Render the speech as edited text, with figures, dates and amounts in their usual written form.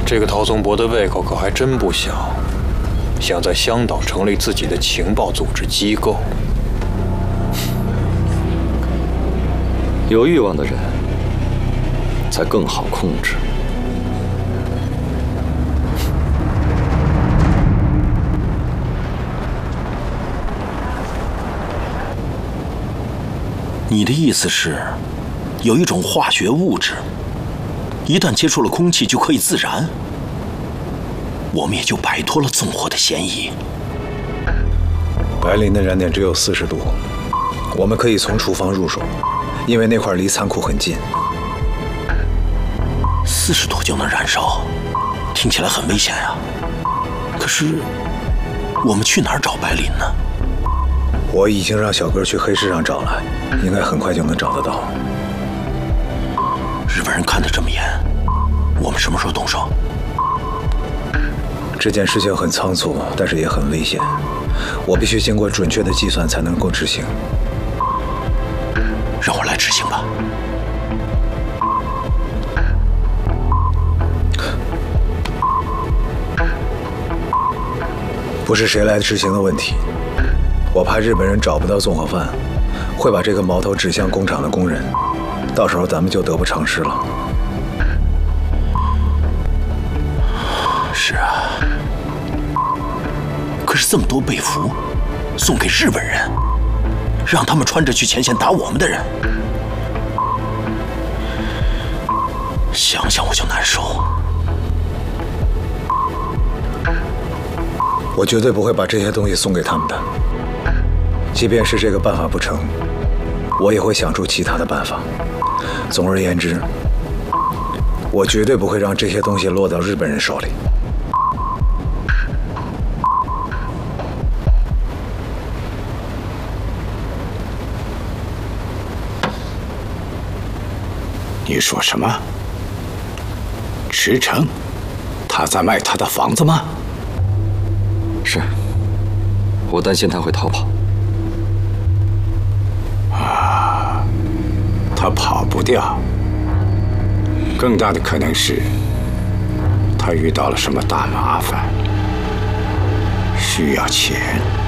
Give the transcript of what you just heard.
这个陶宗伯的胃口可还真不小，想在香岛成立自己的情报组织机构。 有欲望的人才更好控制。 你的意思是，有一种化学物质，一旦接触了空气就可以自燃，我们也就摆脱了纵火的嫌疑。 白磷的燃点只有40度，我们可以从厨房入手，因为那块离仓库很近。 40度就能燃烧，听起来很危险呀。可是，我们去哪儿找白磷呢？ 我已经让小哥去黑市上找了，应该很快就能找得到。 日本人看得这么严，我们什么时候动手？ 这件事情很仓促，但是也很危险，我必须经过准确的计算才能够执行。 让我来执行吧。 不是谁来执行的问题，我怕日本人找不到纵火犯，会把这个矛头指向工厂的工人，到时候咱们就得不偿失了。 是啊，可是这么多被服送给日本人，让他们穿着去前线打我们的人，想想我就难受。 我绝对不会把这些东西送给他们的，即便是这个办法不成，我也会想出其他的办法。总而言之，我绝对不会让这些东西落到日本人手里。 你说什么？池诚，他在卖他的房子吗？ 是，我担心他会逃跑。 啊，他跑不掉。更大的可能是，他遇到了什么大麻烦，需要钱。